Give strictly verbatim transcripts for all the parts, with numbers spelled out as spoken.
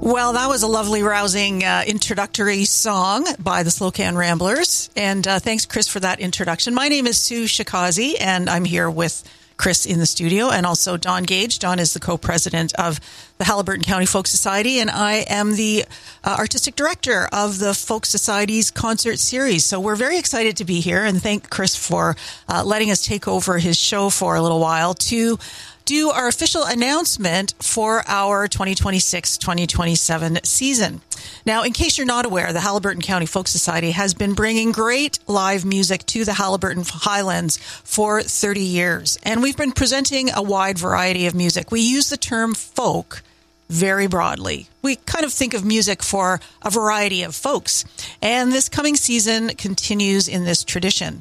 Well, that was a lovely, rousing uh, introductory song by the Slow Can Ramblers. And uh, thanks, Chris, for that introduction. My name is Sue Shikazi, and I'm here with Chris in the studio, and also Don Gage. Don is the co-president of the Haliburton County Folk Society, and I am the uh, artistic director of the Folk Society's concert series. So we're very excited to be here, and thank Chris for uh, letting us take over his show for a little while to do our official announcement for our twenty twenty-six twenty twenty-seven season. Now, in case you're not aware, the Haliburton County Folk Society has been bringing great live music to the Haliburton Highlands for thirty years, and we've been presenting a wide variety of music. We use the term folk very broadly. We kind of think of music for a variety of folks, and this coming season continues in this tradition.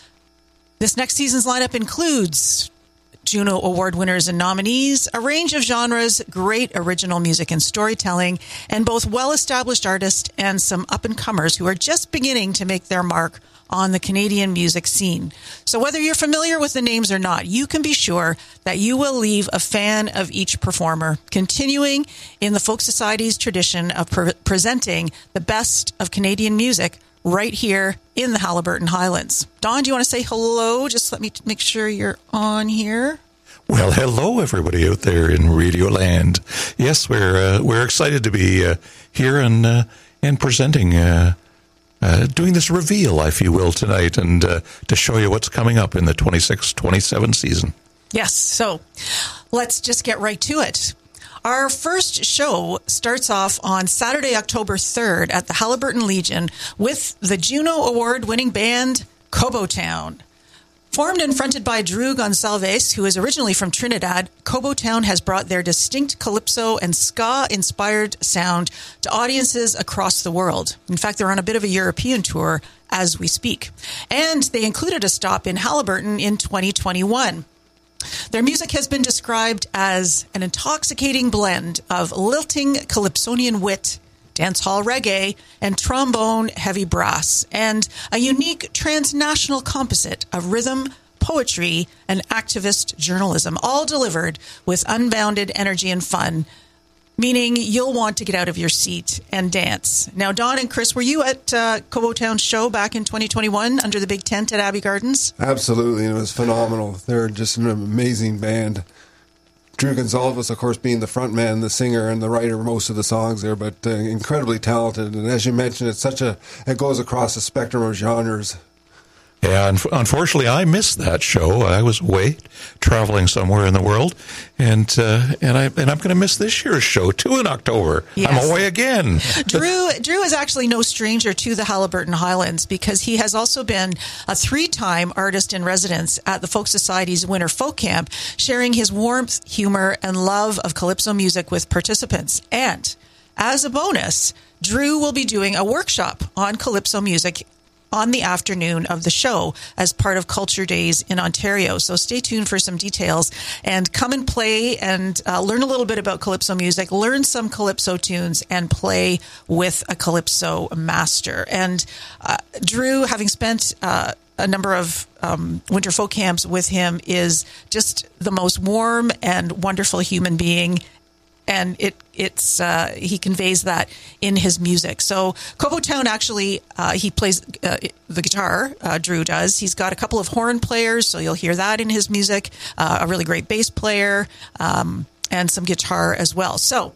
This next season's lineup includes Juno Award winners and nominees, a range of genres, great original music and storytelling, and both well-established artists and some up-and-comers who are just beginning to make their mark on the Canadian music scene. So whether you're familiar with the names or not, you can be sure that you will leave a fan of each performer, continuing in the Folk Society's tradition of pre- presenting the best of Canadian music right here in the Haliburton Highlands. Don, do you want to say hello? Just let me t- make sure you're on here. Well, hello, everybody out there in Radio Land. Yes, we're uh, we're excited to be uh, here and uh, and presenting, uh, uh, doing this reveal, if you will, tonight, and uh, to show you what's coming up in the twenty-six twenty-seven season. Yes, so let's just get right to it. Our first show starts off on Saturday, October third at the Haliburton Legion with the Juno Award-winning band Cobo Town. Formed and fronted by Drew Gonçalves, who is originally from Trinidad, Cobo Town has brought their distinct calypso and ska-inspired sound to audiences across the world. In fact, they're on a bit of a European tour as we speak. And they included a stop in Haliburton in twenty twenty-one. Their music has been described as an intoxicating blend of lilting calypsonian wit, dancehall reggae, and trombone heavy brass, and a unique transnational composite of rhythm, poetry, and activist journalism, all delivered with unbounded energy and fun, meaning you'll want to get out of your seat and dance. Now, Don and Chris, were you at uh, Cobo Town's show back in twenty twenty-one under the big tent at Abbey Gardens? Absolutely. It was phenomenal. They're just an amazing band. Drew Gonçalves, of course, being the front man, the singer, and the writer of most of the songs there, but uh, incredibly talented. And as you mentioned, it's such a, it goes across the spectrum of genres. Yeah, un- unfortunately, I missed that show. I was away traveling somewhere in the world, and uh, and I and I'm going to miss this year's show too in October. Yes. I'm away again. Drew Drew is actually no stranger to the Haliburton Highlands because he has also been a three-time artist in residence at the Folk Society's Winter Folk Camp, sharing his warmth, humor, and love of calypso music with participants. And as a bonus, Drew will be doing a workshop on calypso music on the afternoon of the show as part of Culture Days in Ontario. So stay tuned for some details and come and play and uh, learn a little bit about calypso music, learn some calypso tunes, and play with a calypso master. And uh, Drew, having spent uh, a number of um, winter folk camps with him, is just the most warm and wonderful human being. And it it's uh, he conveys that in his music. So Cobo Town actually, uh, he plays uh, the guitar, uh, Drew does. He's got a couple of horn players, so you'll hear that in his music, uh, a really great bass player, um, and some guitar as well. So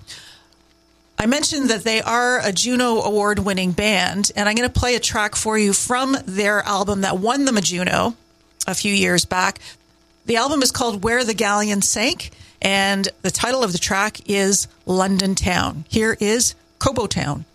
I mentioned that they are a Juno Award-winning band, and I'm going to play a track for you from their album that won them a Juno a few years back. The album is called Where the Galleon Sank, and the title of the track is London Town. Here is Cobo Town.